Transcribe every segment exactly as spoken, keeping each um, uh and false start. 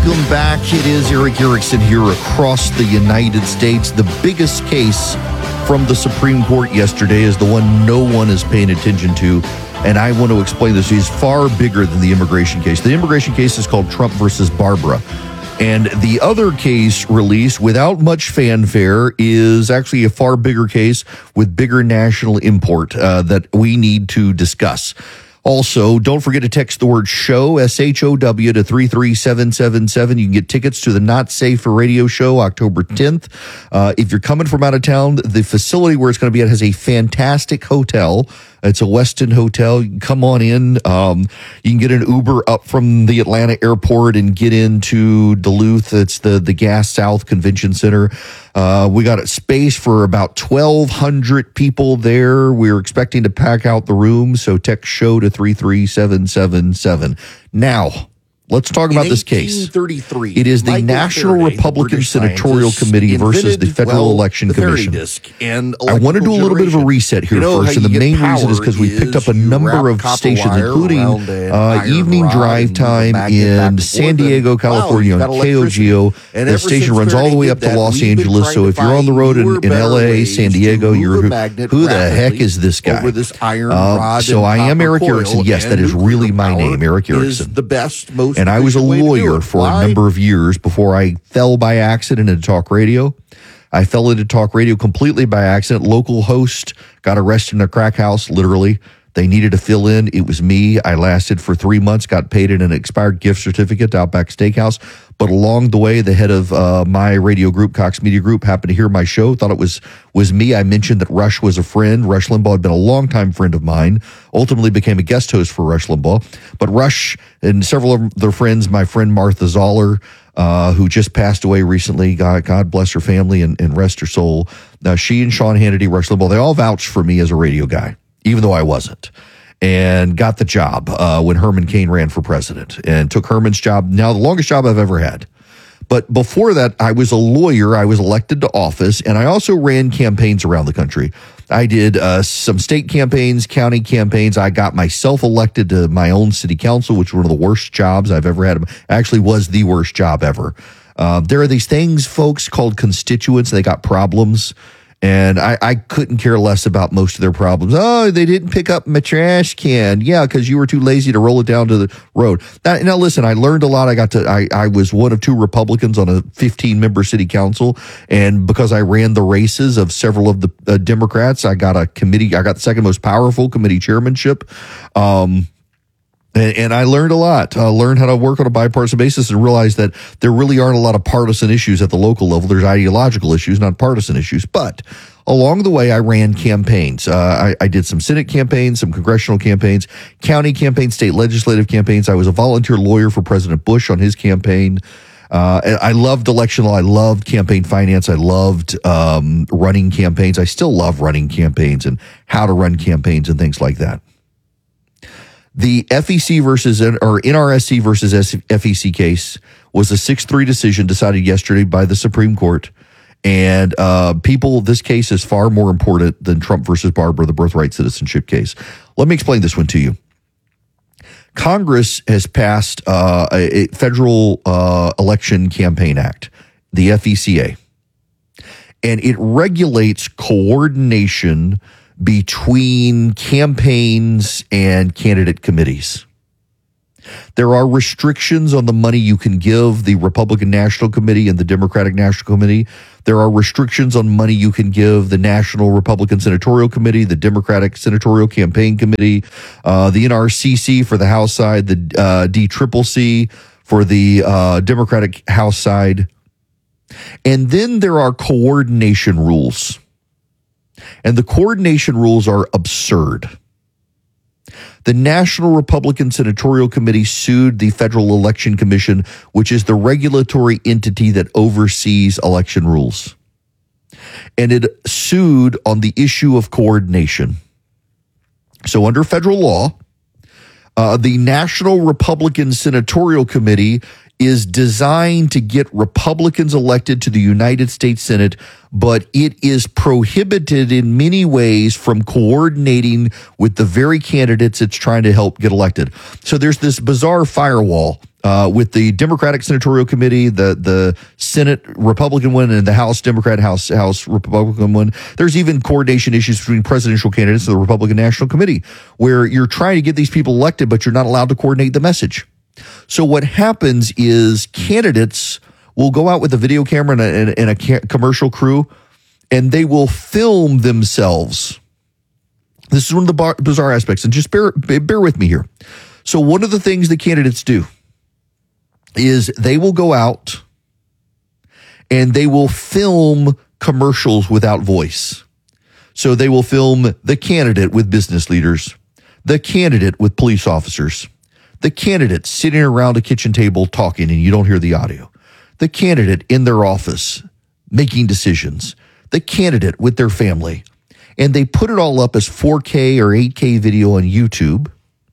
Welcome back. It is Erick Erickson here across the United States. The biggest case from the Supreme Court yesterday is the one no one is paying attention to, and I want to explain this. It's far bigger than the immigration case. The immigration case is called Trump versus Barbara, and the other case released without much fanfare is actually a far bigger case with bigger national import uh, that we need to discuss. Also, don't forget to text the word SHOW, S H O W, to three three seven seven seven. You can get tickets to the Not Safe for Radio show October tenth. Uh, if you're coming from out of town, the facility where it's going to be at has a fantastic hotel. It's a Westin hotel. You can come on in. Um, you can get an Uber up from the Atlanta airport and get into Duluth. It's the, the Gas South Convention Center. Uh, we got a space for about twelve hundred people there. We're expecting to pack out the room, so text SHOW to three three seven seven seven. Now, let's talk about this case. It is the Michael National Faraday, Republican the Senatorial Committee versus the Federal well, Election the Commission. Disc and I want to do a little bit of a reset here you know first, and the main reason is because we picked up a number of stations, including uh, Evening Drive Time in San Diego, California wow, on K O G O. The station runs all the way up to Los Angeles, so if you're on the road in, in L A, San Diego, you're who, who the heck is this guy? Over this iron uh, rod so I am Erick Erickson. Yes, that is really my name, Erick Erickson. The best, most and I was a lawyer for Why? a number of years before I fell by accident into talk radio. I fell into talk radio completely by accident. Local host got arrested in a crack house, literally. They needed to fill in. It was me. I lasted for three months, got paid in an expired gift certificate to Outback Steakhouse. But along the way, the head of uh, my radio group, Cox Media Group, happened to hear my show, thought it was was me. I mentioned that Rush was a friend. Rush Limbaugh had been a longtime friend of mine, ultimately became a guest host for Rush Limbaugh. But Rush and several of their friends, my friend Martha Zoller, uh, who just passed away recently, God, God bless her family and, and rest her soul. Now, she and Sean Hannity, Rush Limbaugh, they all vouched for me as a radio guy, even though I wasn't, and got the job uh, when Herman Cain ran for president and took Herman's job, now the longest job I've ever had. But before that, I was a lawyer. I was elected to office, and I also ran campaigns around the country. I did uh, some state campaigns, county campaigns. I got myself elected to my own city council, which was one of the worst jobs I've ever had. Actually was the worst job ever. Uh, there are these things, folks, called constituents. They got problems. And I, I couldn't care less about most of their problems. Oh, they didn't pick up my trash can. Yeah, because you were too lazy to roll it down to the road. Now, now, listen, I learned a lot. I got to. I, I was one of two Republicans on a fifteen-member city council, and because I ran the races of several of the uh, Democrats, I got a committee. I got the second most powerful committee chairmanship. Um, And, and I learned a lot. I learned how to work on a bipartisan basis and realized that there really aren't a lot of partisan issues at the local level. There's ideological issues, not partisan issues. But along the way, I ran campaigns. Uh, I, I did some Senate campaigns, some congressional campaigns, county campaigns, state legislative campaigns. I was a volunteer lawyer for President Bush on his campaign. Uh, and I loved election law. I loved campaign finance. I loved um, running campaigns. I still love running campaigns and how to run campaigns and things like that. The F E C versus, or N R S C versus F E C case was a six three decision decided yesterday by the Supreme Court. And uh, people, this case is far more important than Trump versus Barbara, the birthright citizenship case. Let me explain this one to you. Congress has passed uh, a, a federal uh, election campaign act, the F E C A, and it regulates coordination between campaigns and candidate committees. There are restrictions on the money you can give the Republican National Committee and the Democratic National Committee. There are restrictions on money you can give the National Republican Senatorial Committee, the Democratic Senatorial Campaign Committee, uh, the N R C C for the House side, the uh, D C C C for the uh, Democratic House side. And then there are coordination rules. And the coordination rules are absurd. The National Republican Senatorial Committee sued the Federal Election Commission, which is the regulatory entity that oversees election rules. And it sued on the issue of coordination. So under federal law, uh, the National Republican Senatorial Committee is designed to get Republicans elected to the United States Senate, but it is prohibited in many ways from coordinating with the very candidates it's trying to help get elected. So there's this bizarre firewall Uh, with the Democratic Senatorial Committee, the the Senate Republican one, and the House Democrat, House House Republican one. There's even coordination issues between presidential candidates and the Republican National Committee, where you're trying to get these people elected, but you're not allowed to coordinate the message. So what happens is candidates will go out with a video camera and a, and a ca- commercial crew, and they will film themselves. This is one of the bar- bizarre aspects, and just bear bear with me here. So one of the things the candidates do is they will go out and they will film commercials without voice. So they will film the candidate with business leaders, the candidate with police officers, the candidate sitting around a kitchen table talking and you don't hear the audio, the candidate in their office making decisions, the candidate with their family. And they put it all up as four K or eight K video on YouTube.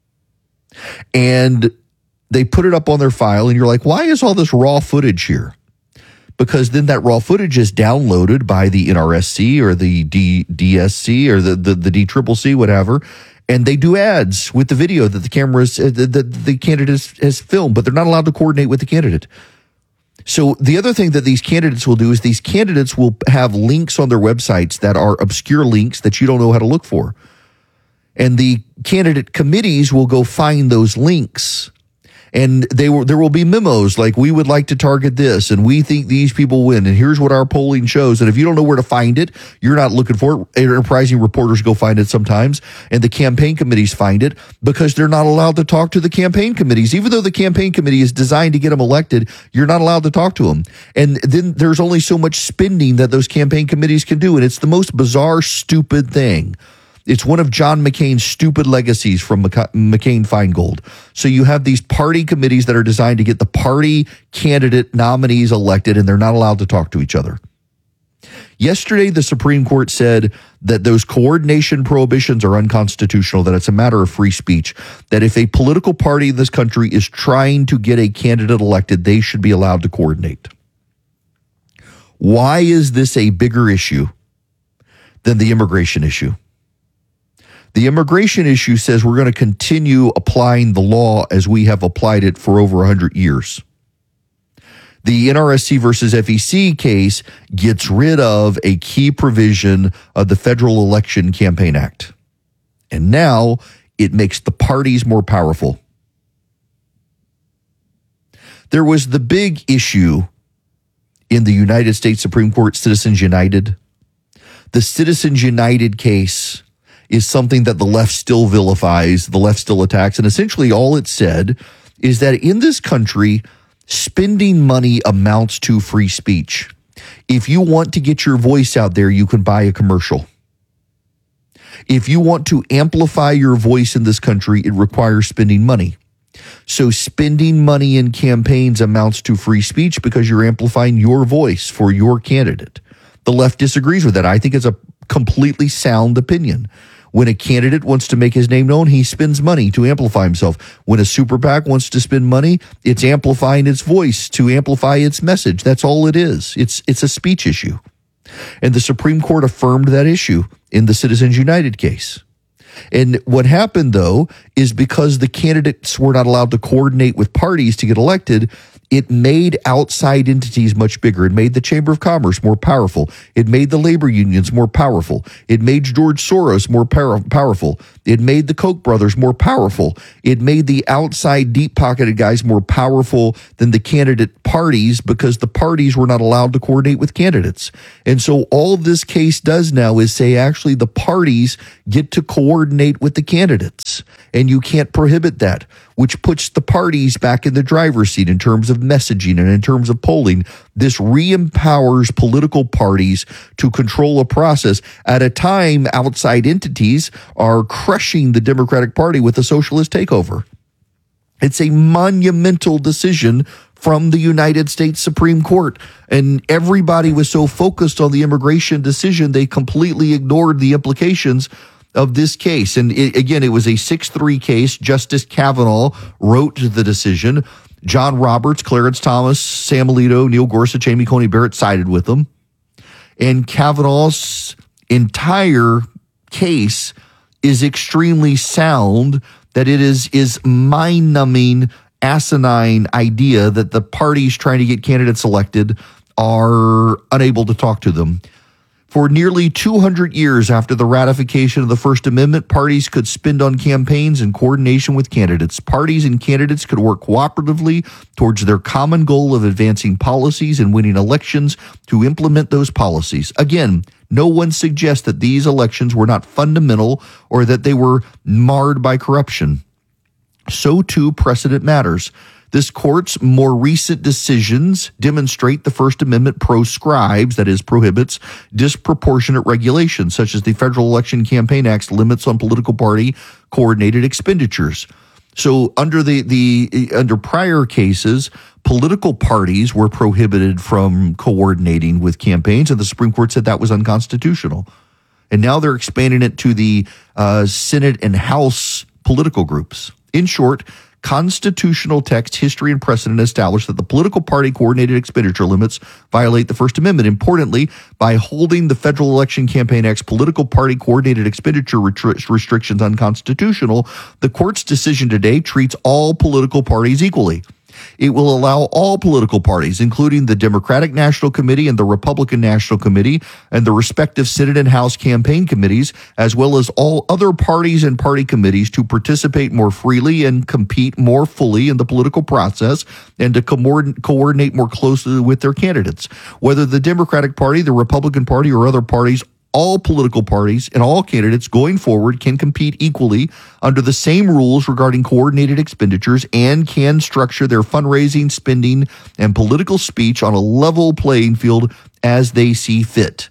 And they put it up on their file, and you're like, why is all this raw footage here? Because then that raw footage is downloaded by the N R S C or the D, DSC or the, the, the D C C C, whatever, and they do ads with the video that the camera is, the, the, the candidate has, has filmed, but they're not allowed to coordinate with the candidate. So the other thing that these candidates will do is these candidates will have links on their websites that are obscure links that you don't know how to look for. And the candidate committees will go find those links. And they will, there will be memos like, we would like to target this, and we think these people win, and here's what our polling shows. And if you don't know where to find it, you're not looking for it. Enterprising reporters go find it sometimes, and the campaign committees find it because they're not allowed to talk to the campaign committees. Even though the campaign committee is designed to get them elected, you're not allowed to talk to them. And then there's only so much spending that those campaign committees can do, and it's the most bizarre, stupid thing. It's one of John McCain's stupid legacies from McCain-Feingold. So you have these party committees that are designed to get the party candidate nominees elected, and they're not allowed to talk to each other. Yesterday, the Supreme Court said that those coordination prohibitions are unconstitutional, that it's a matter of free speech, that if a political party in this country is trying to get a candidate elected, they should be allowed to coordinate. Why is this a bigger issue than the immigration issue? The immigration issue says we're going to continue applying the law as we have applied it for over one hundred years. The N R S C versus F E C case gets rid of a key provision of the Federal Election Campaign Act. And now it makes the parties more powerful. There was the big issue in the United States Supreme Court, Citizens United. The Citizens United case is something that the left still vilifies, the left still attacks. And essentially all it said is that in this country, spending money amounts to free speech. If you want to get your voice out there, you can buy a commercial. If you want to amplify your voice in this country, it requires spending money. So spending money in campaigns amounts to free speech because you're amplifying your voice for your candidate. The left disagrees with that. I think it's a completely sound opinion. When a candidate wants to make his name known, he spends money to amplify himself. When a super PAC wants to spend money, it's amplifying its voice to amplify its message. That's all it is. It's it's a speech issue. And the Supreme Court affirmed that issue in the Citizens United case. And what happened, though, is because the candidates were not allowed to coordinate with parties to get elected, it made outside entities much bigger. It made the Chamber of Commerce more powerful. It made the labor unions more powerful. It made George Soros more power- powerful. It made the Koch brothers more powerful. It made the outside deep-pocketed guys more powerful than the candidate parties because the parties were not allowed to coordinate with candidates. And so all this case does now is say actually the parties get to coordinate with the candidates, and you can't prohibit that, which puts the parties back in the driver's seat in terms of messaging and in terms of polling. This re-empowers political parties to control a process at a time outside entities are crushing the Democratic Party with a socialist takeover. It's a monumental decision from the United States Supreme Court. And everybody was so focused on the immigration decision, they completely ignored the implications of this case. And it, again, it was a six three case. Justice Kavanaugh wrote the decision. John Roberts, Clarence Thomas, Sam Alito, Neil Gorsuch, Amy Coney Barrett sided with them. And Kavanaugh's entire case is extremely sound, that it is, is mind-numbing asinine idea that the parties trying to get candidates elected are unable to talk to them. For nearly two hundred years after the ratification of the First Amendment, parties could spend on campaigns in coordination with candidates. Parties and candidates could work cooperatively towards their common goal of advancing policies and winning elections to implement those policies. Again, no one suggests that these elections were not fundamental or that they were marred by corruption. So too, precedent matters. This court's more recent decisions demonstrate the First Amendment proscribes, that is, prohibits disproportionate regulations, such as the Federal Election Campaign Act's limits on political party coordinated expenditures. So under the, the under prior cases, political parties were prohibited from coordinating with campaigns, and the Supreme Court said that was unconstitutional. And now they're expanding it to the uh, Senate and House political groups. In short, constitutional text, history, and precedent establish that the political party coordinated expenditure limits violate the First Amendment. Importantly, by holding the Federal Election Campaign Act's political party coordinated expenditure retri- restrictions unconstitutional, the court's decision today treats all political parties equally. It will allow all political parties, including the Democratic National Committee and the Republican National Committee and the respective Senate and House campaign committees, as well as all other parties and party committees, to participate more freely and compete more fully in the political process and to co- coordinate more closely with their candidates. Whether the Democratic Party, the Republican Party, or other parties, all political parties and all candidates going forward can compete equally under the same rules regarding coordinated expenditures and can structure their fundraising, spending, and political speech on a level playing field as they see fit.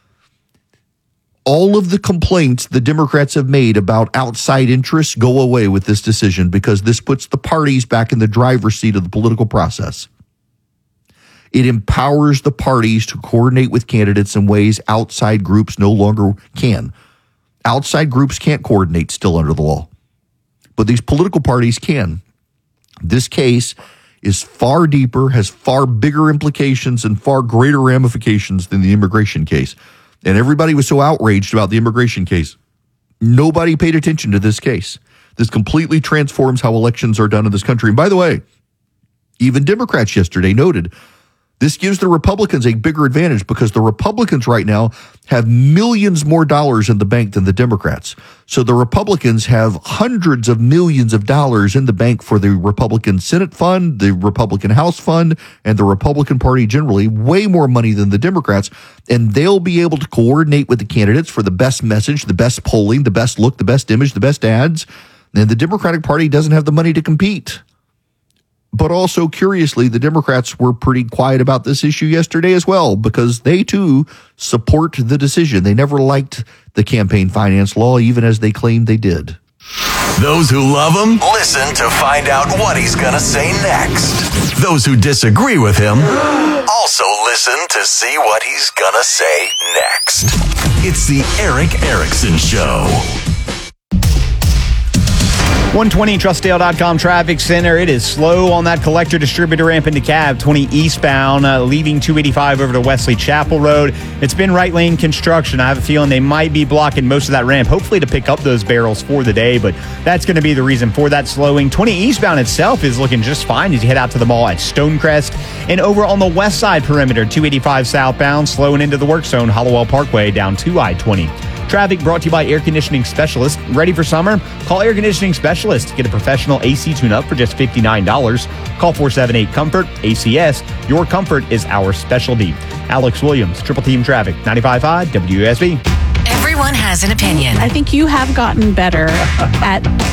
All of the complaints the Democrats have made about outside interests go away with this decision, because this puts the parties back in the driver's seat of the political process. It empowers the parties to coordinate with candidates in ways outside groups no longer can. Outside groups can't coordinate still under the law, but these political parties can. This case is far deeper, has far bigger implications and far greater ramifications than the immigration case. And everybody was so outraged about the immigration case. Nobody paid attention to this case. This completely transforms how elections are done in this country. And by the way, even Democrats yesterday noted this gives the Republicans a bigger advantage, because the Republicans right now have millions more dollars in the bank than the Democrats. So the Republicans have hundreds of millions of dollars in the bank for the Republican Senate fund, the Republican House fund, and the Republican Party generally, way more money than the Democrats. And they'll be able to coordinate with the candidates for the best message, the best polling, the best look, the best image, the best ads. And the Democratic Party doesn't have the money to compete. But also, curiously, the Democrats were pretty quiet about this issue yesterday as well, because they, too, support the decision. They never liked the campaign finance law, even as they claimed they did. Those who love him, listen to find out what he's going to say next. Those who disagree with him, also listen to see what he's going to say next. It's the Erick Erickson Show. one twenty Trustdale dot com Traffic Center. It is slow on that collector distributor ramp into Cab twenty eastbound, uh, leaving two eighty-five over to Wesley Chapel Road. It's been right lane construction. I have a feeling they might be blocking most of that ramp, hopefully to pick up those barrels for the day, but that's going to be the reason for that slowing. twenty eastbound itself is looking just fine as you head out to the mall at Stonecrest. And over on the west side perimeter, two eighty-five southbound, slowing into the work zone, Hollowell Parkway down to I twenty. Traffic brought to you by Air Conditioning Specialist. Ready for summer? Call Air Conditioning Specialist. Get a professional A C tune-up for just fifty-nine dollars. Call four seven eight COMFORT. A C S. Your comfort is our specialty. Alex Williams, Triple Team Traffic, ninety-five point five W S B. Everyone has an opinion. I think you have gotten better at